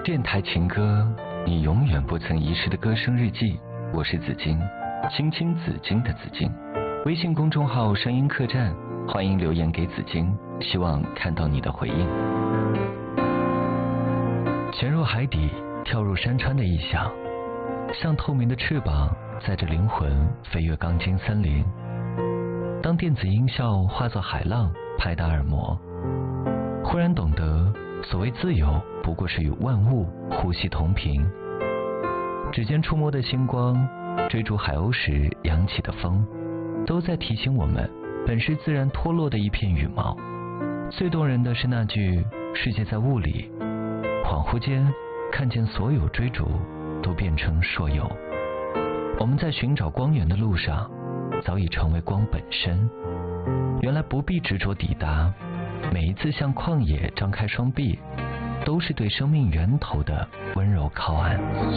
电台情歌，你永远不曾遗失的歌声日记。我是紫金，青青紫金的紫金。微信公众号声音客栈，欢迎留言给紫金，希望看到你的回应。潜入海底，跳入山川的异象，像透明的翅膀载着灵魂飞越钢筋森林。当电子音效化作海浪拍打耳膜，忽然懂得所谓自由不过是与万物呼吸同频。指尖触摸的星光，追逐海鸥时扬起的风，都在提醒我们本是自然脱落的一片羽毛。最动人的是那句世界在雾里，恍惚间看见所有追逐都变成硕有。我们在寻找光源的路上，早已成为光本身。原来不必执着抵达，每一次向旷野张开双臂，都是对生命源头的温柔靠岸。